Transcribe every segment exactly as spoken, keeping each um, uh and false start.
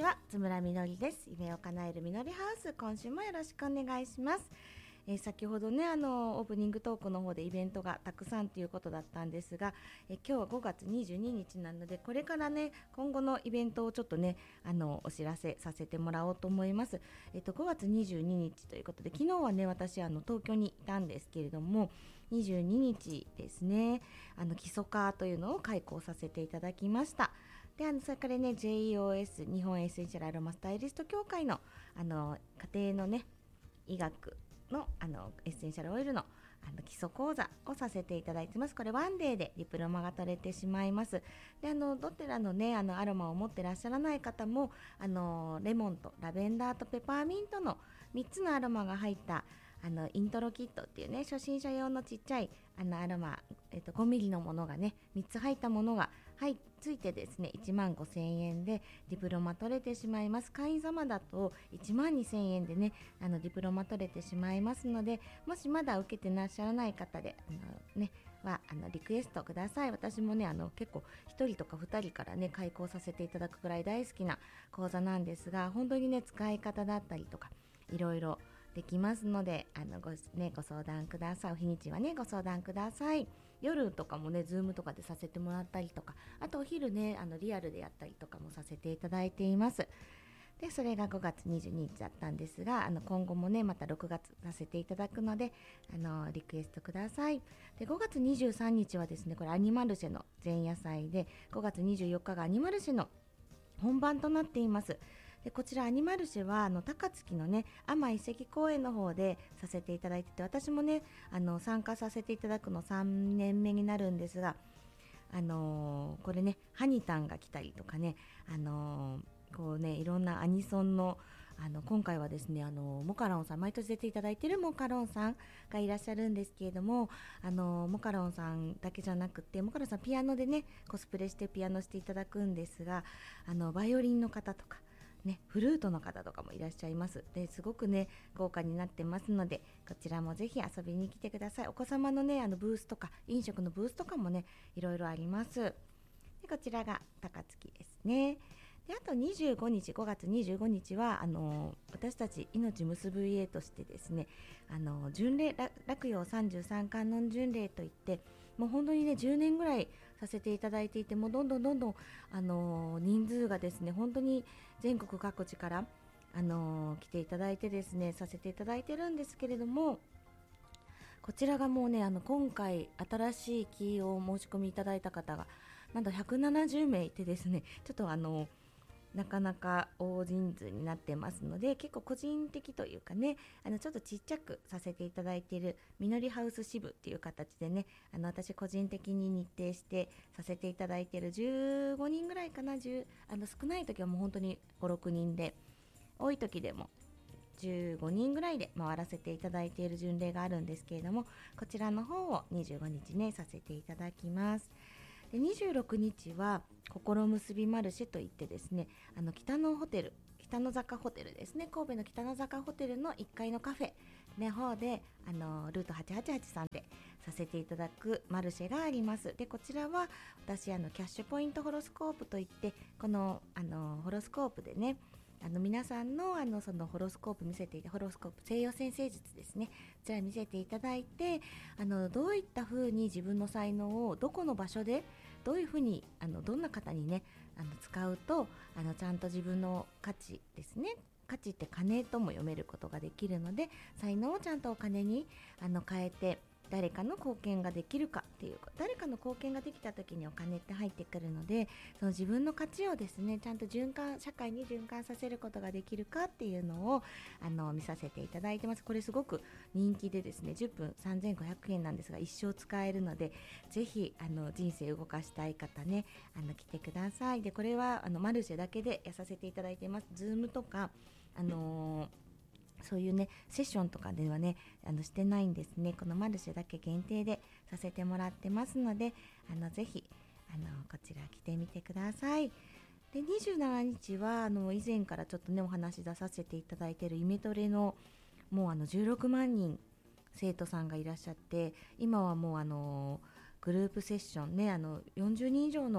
は、津村みのりです。夢を叶えるみのりハウス、今週もよろしくお願いします。えー、先ほどねあのオープニングトークの方でイベントがたくさんということだったんですが、えー、今日はごがつにじゅうににちなので、これからね今後のイベントをちょっとねあのお知らせさせてもらおうと思います。えっとごがつにじゅうににちということで、昨日はね私あの東京にいたんですけれども、にじゅうににちですね、あの基礎科というのを開講させていただきました。であのそれからね ジェイイーオーエス 日本エッセンシャルアロマスタイリスト協会のあの家庭のね医学のあのエッセンシャルオイルのあの基礎講座をさせていただいてます。これワンデーでディプロマが取れてしまいます。であのどちらのねあのアロマを持ってらっしゃらない方も、あのレモンとラベンダーとペパーミントのみっつのアロマが入ったあのイントロキットっていうね初心者用のちっちゃいあのアロマ、えっと、ごミリのものがねみっつ入ったものがはいついてですねいちまんごせんえんでディプロマ取れてしまいます。会員様だといちまんにせんえんでねあのディプロマ取れてしまいますので、もしまだ受けてらっしゃらない方であのねはあのリクエストください。私もねあの結構ひとりとかふたりからね開講させていただくくらい大好きな講座なんですが、本当にね使い方だったりとかいろいろできますので、あの ご,、ね、ご相談ください。お日にちはねご相談ください。夜とかもねズームとかでさせてもらったりとか、あとお昼ねあのリアルでやったりとかもさせていただいています。でそれがごがつにじゅうににちだったんですが、あの今後もねまたろくがつさせていただくので、あのリクエストください。でごがつにじゅうさんにちはですね、これアニマルシェの前夜祭で、ごがつにじゅうよっかがアニマルシェの本番となっています。でこちらアニマルシェはあの高槻のね海遺跡公園の方でさせていただいてて、私もねあの参加させていただくのさんねんめになるんですが、あのー、これねハニタンが来たりとかね、あのー、こうねいろんなアニソンのあの今回はですねあのモカロンさん、毎年出ていただいているモカロンさんがいらっしゃるんですけれども、あのモカロンさんだけじゃなくて、モカロンさんピアノでねコスプレしてピアノしていただくんですが、あのバイオリンの方とかね、フルートの方とかもいらっしゃいます。ですごくね豪華になってますので、こちらもぜひ遊びに来てください。お子様のねあのブースとか飲食のブースとかもねいろいろあります。でこちらが高槻ですね。であとにじゅうごにち、ごがつにじゅうごにちはあの私たち命結ぶ家としてですね、あの巡礼洛陽さんじゅうさん観音巡礼といって、もう本当にねじゅうねんぐらいさせていただいていて、もうどんどんどんどんあの人数がですね本当に全国各地からあの来ていただいてですねさせていただいてるんですけれども、こちらがもうねあの今回新しいキーを申し込みいただいた方がなんとひゃくななじゅうめいいてですね、ちょっとあのなかなか大人数になってますので、結構個人的というかね、あのちょっとちっちゃくさせていただいているみのりハウス支部っていう形でね、あの私個人的に日程してさせていただいているじゅうごにんぐらいかな、じゅうあの少ない時はもう本当にご、ろくにんで、多い時でもじゅうごにんぐらいで回らせていただいている巡礼があるんですけれども、こちらの方をにじゅうごにちねさせていただきます。でにじゅうろくにちは心結びマルシェといってですね、あの北のホテル北の坂ホテルですね、神戸の北の坂ホテルのいっかいのカフェの方であのルートはちはちはちさんでさせていただくマルシェがあります。でこちらは私あのキャッシュポイントホロスコープといって、このあのホロスコープでねあの皆さんのあのそのホロスコープ見せていて、ホロスコープ西洋占星術ですね、こちら見せていただいて、あのどういった風に自分の才能をどこの場所でどういう風にあのどんな方にねあの使うとあのちゃんと自分の価値ですね、価値って金とも読めることができるので、才能をちゃんとお金にあの変えて誰かの貢献ができるかっていうか、誰かの貢献ができた時にお金って入ってくるので、その自分の価値をですねちゃんと循環社会に循環させることができるかっていうのをあの見させていただいてます。これすごく人気でですね、じゅっぷんさんぜんごひゃくえんなんですが一生使えるので、ぜひあの人生動かしたい方ねあの来てください。でこれはあのマルシェだけでやさせていただいてます。ズームとかあのーそういうねセッションとかではねあのしてないんですね。このマルシェだけ限定でさせてもらってますので、あのぜひあのこちら来てみてください。でにじゅうしちにちはあの以前からちょっとねお話出させていただいているイメトレのもうあのじゅうろくまんにん生徒さんがいらっしゃって、今はもうあのグループセッションねあのよんじゅうにん以上の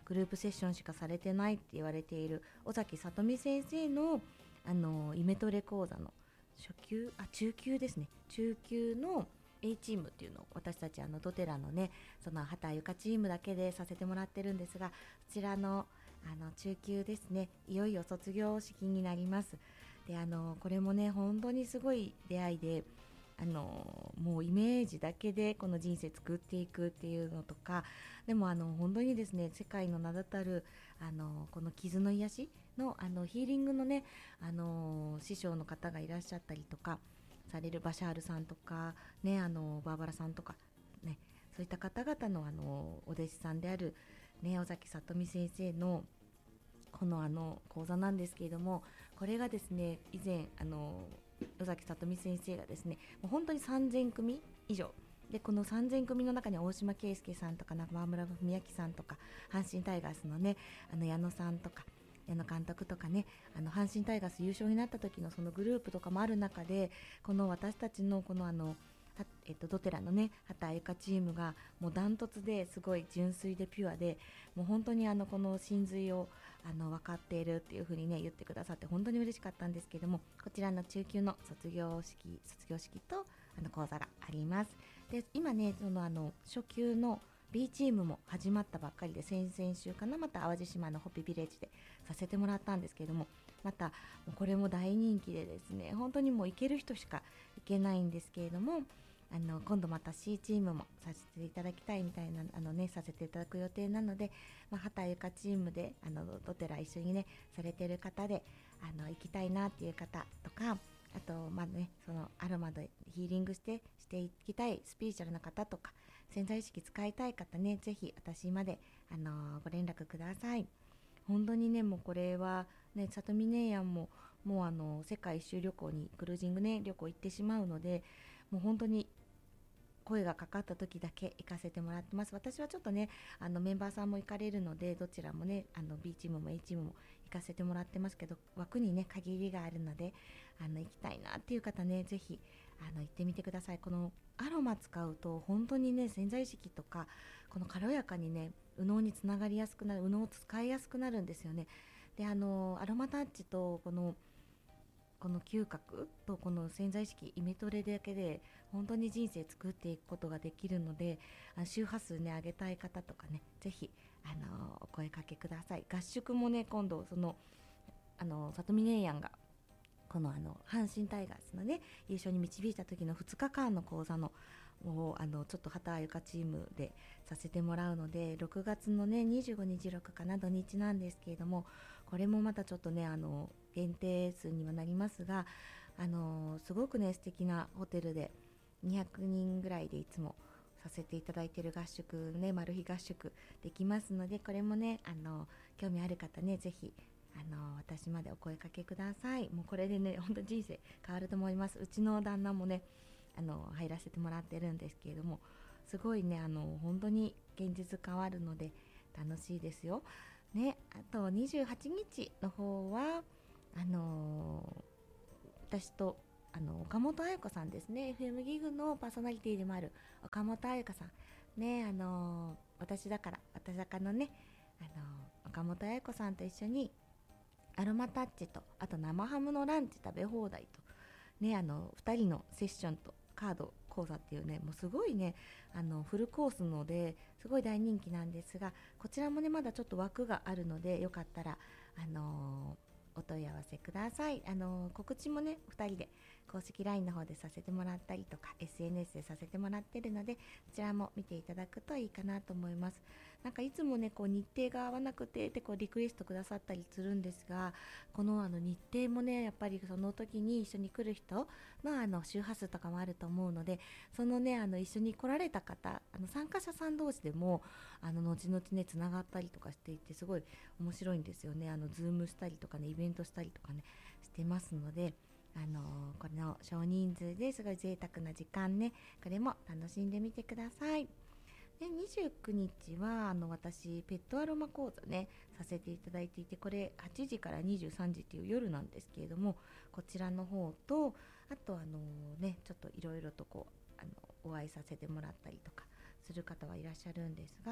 グループセッションしかされてないって言われている尾崎里美先生のあのイメトレ講座の初級あ中級ですね中級の A チームっていうのを私たちあのドテラのねその畑ゆかチームだけでさせてもらってるんですが、こちらのあの中級ですね、いよいよ卒業式になります。であのこれもね本当にすごい出会いで、あのもうイメージだけでこの人生作っていくっていうのとか、でもあの本当にですね世界の名だたるあのこの傷の癒しの、あのヒーリングのねあの師匠の方がいらっしゃったりとかされるバシャールさんとか、ね、あのバーバラさんとか、ね、そういった方々の、あのお弟子さんである、ね、尾崎里美先生のこのあの講座なんですけれども、これがですね以前あの尾崎里美先生がですねもう本当にさんぜんくみ以上で、このさんぜんくみの中には大島圭介さんとか中村文明さんとか阪神タイガースのねあの矢野さんとか矢野監督とかね、あの阪神タイガース優勝になった時のそのグループとかもある中で、この私たちのこのあのえっと、ドテラのね畑ゆかチームがもうダントツですごい純粋でピュアで、もう本当にあのこの真髄をあの分かっているっていう風にね言ってくださって本当に嬉しかったんですけども、こちらの中級の卒業式卒業式とあの講座があります。で今ねそのあの初級の B チームも始まったばっかりで、先々週かな、また淡路島のホピビレッジでさせてもらったんですけども、またもうこれも大人気でですね、本当にもう行ける人しか行けないんですけれども、あの今度また C チームもさせていただきたいみたいなあの、ね、させていただく予定なので、まあ、畑ゆかチームであのドテラ一緒にねされてる方であの行きたいなっていう方とか、あとまあねそのアロマでヒーリングしてしていきたいスピリチュアルな方とか潜在意識使いたい方ね、ぜひ私まであのご連絡ください。本当にねもうこれはね里見姉やんももうあの世界一周旅行にクルージングね旅行行ってしまうので、もう本当に声がかかった時だけ行かせてもらってます。私はちょっとねあのメンバーさんも行かれるので、どちらもねあの B チームも A チームも行かせてもらってますけど、枠にね限りがあるので、あの行きたいなっていう方ねぜひあの行ってみてください。このアロマ使うと本当にね潜在意識とかこの軽やかにね右脳につながりやすくなる、右脳を使いやすくなるんですよね。であのアロマタッチとこのこの嗅覚とこの潜在意識イメトレだけで本当に人生作っていくことができるので、あ周波数ね上げたい方とかねぜひあのお声かけください。合宿もね今度そのあの里見姉やんがこのあの阪神タイガースのね優勝に導いた時のふつかかんの講座のをあのちょっと畑ゆかチームでさせてもらうので、ろくがつのねにじゅうご、にじゅうろくかな土日なんですけれども、これもまたちょっとねあの限定数にはなりますが、あのすごくね素敵なホテルでにひゃくにんぐらいでいつもさせていただいている合宿ね、マル秘合宿できますので、これもねあの興味ある方ねぜひあの私までお声かけください。もうこれでね本当人生変わると思います。うちの旦那もねあの入らせてもらってるんですけれども、すごいねあの本当に現実変わるので楽しいですよね。あとにじゅうはちにちの方はあのー私とあの岡本彩子さんですね、 エフエム ギグのパーソナリティでもある岡本彩子さんね、あのー私だから私だかのね、あのー岡本彩子さんと一緒にアロマタッチとあと生ハムのランチ食べ放題とね、あのふたりのセッションとカード講座っていうねもうすごいねあのフルコースのですごい大人気なんですが、こちらもねまだちょっと枠があるのでよかったらあのーお問い合わせください。あのー告知もねふたりで公式 ライン の方でさせてもらったりとか エスエヌエス でさせてもらってるので、こちらも見ていただくといいかなと思います。なんかいつもねこう日程が合わなくてってこうリクエストくださったりするんですが、このあの日程もねやっぱりその時に一緒に来る人のあの周波数とかもあると思うので、そのねあの一緒に来られた方あの参加者さん同士でもあの後々ねつながったりとかしていてすごい面白いんですよね。あのズームしたりとかねイベントしたりとかねしてますので、あのーこの少人数ですごい贅沢な時間ねこれも楽しんでみてください。でにじゅうくにちはあの私ペットアロマ講座ねさせていただいていて、これはちじからにじゅうさんじっていう夜なんですけれども、こちらの方とあとあのねちょっといろいろとこうあのお会いさせてもらったりとかする方はいらっしゃるんですが、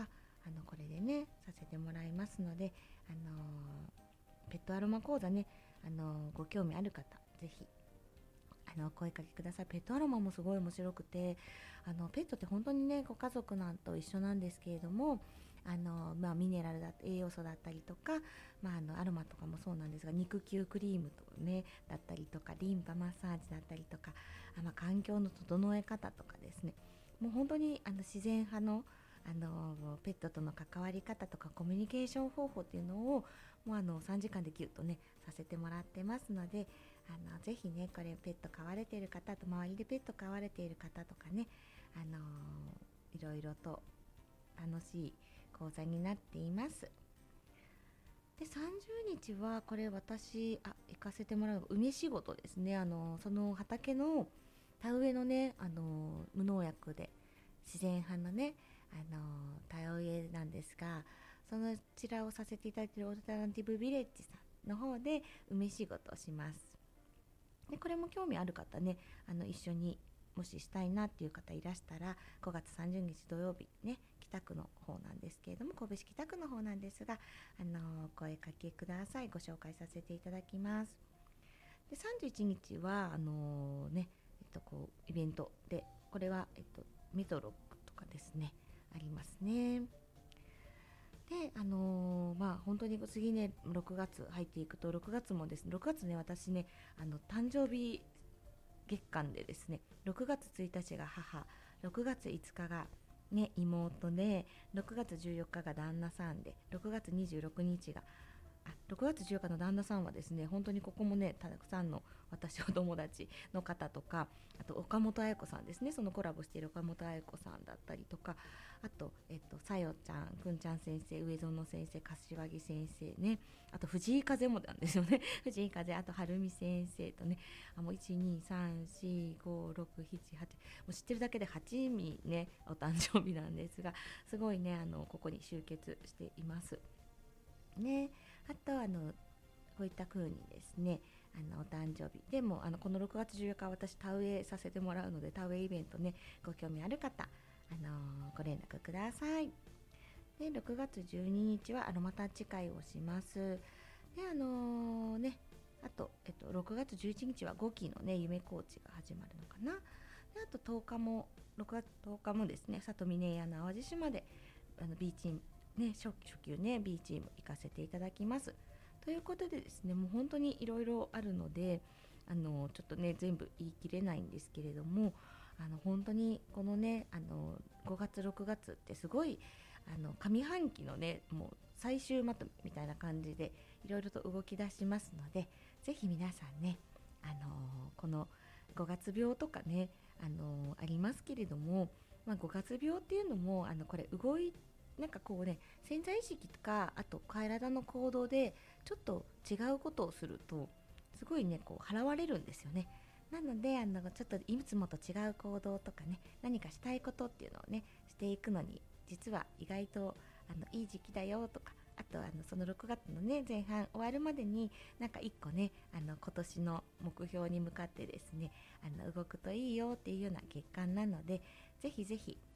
あのこれでねさせてもらいますので、あのー、ペットアロマ講座ね、あのー、ご興味ある方ぜひあのお声かけください。ペットアロマもすごい面白くて、あのペットって本当にねご家族なんと一緒なんですけれども、あの、まあ、ミネラルだ栄養素だったりとか、まあ、あのアロマとかもそうなんですが、肉球クリームとねだったりとか、リンパマッサージだったりとか、あ、まあ、環境の整え方とかですね、もう本当にあの自然派のあのペットとの関わり方とかコミュニケーション方法っていうのをもうあのさんじかんでギュッとねさせてもらってますので、あのぜひねこれペット飼われている方と周りでペット飼われている方とかね、あのいろいろと楽しい講座になっています。でさんじゅうにちはこれ私あ行かせてもらう梅仕事ですね。あのその畑の田植えのね、あの無農薬で自然派のね、あの田植えなんですが、そのちらをさせていただいているオルタナティブビレッジさんの方で梅仕事をします。でこれも興味ある方ね、あの一緒にもししたいなっていう方いらしたら、ごがつさんじゅうにち土曜日ね、北区の方なんですけれども、神戸市北区の方なんですが、あのお声かけください。ご紹介させていただきます。でさんじゅういちにちはあのね、えっと、こうイベントで、これは、えっと、メトロックとかですねありますね。であのー、まあ本当に次ねろくがつ入っていくと、ろくがつもですね、ろくがつね私ねあの誕生日月間でですね、ろくがつついたちが母、ろくがついつかがね妹で、ろくがつじゅうよっかが旦那さんで、ろくがつにじゅうろくにちがあろくがつじゅうよっかの旦那さんはですね、本当にここもねたくさんの私お友達の方とか、あと岡本彩子さんですね、そのコラボしている岡本彩子さんだったりとか、あと、えっと、さよちゃん、くんちゃん先生、上園先生、柏木先生ね、あと藤井風もなんですよね藤井風、あと晴美先生とね、あもういちにさんしごろくしちはち、もう知ってるだけではちみんねお誕生日なんですが、すごいねあのここに集結していますね。あとあのこういった風にですね、あのお誕生日でもあのこのろくがつじゅうよっか私田植えさせてもらうので、田植えイベントねご興味ある方、あのー、ご連絡ください。でろくがつじゅうににちはアロマタッチ会をします。であのー、ねあと、えっと、ろくがつじゅういちにちはごきのね夢コーチが始まるのかな。であととおかもろくがつとおかもですね、里峰屋の淡路島であの B チームね 初, 初級ね B チーム行かせていただきます。ということでですね、もう本当にいろいろあるので、あのちょっとね全部言い切れないんですけれども、あの本当にこのねあのごがつろくがつってすごいあの上半期のねもう最終まとめみたいな感じでいろいろと動き出しますので、ぜひ皆さんね、あのこのごがつ病とかね、あのありますけれども、まあ、ごがつ病っていうのもあのこれ動いなんかこうね潜在意識とか、あと体の行動でちょっと違うことをするとすごいねこう払われるんですよね。なのであのちょっといつもと違う行動とかね、何かしたいことっていうのをねしていくのに、実は意外とあのいい時期だよとか、あとあのそのろくがつのね前半終わるまでになんかいっこねあの今年の目標に向かってですねあの動くといいよっていうような月間なので、ぜひぜひ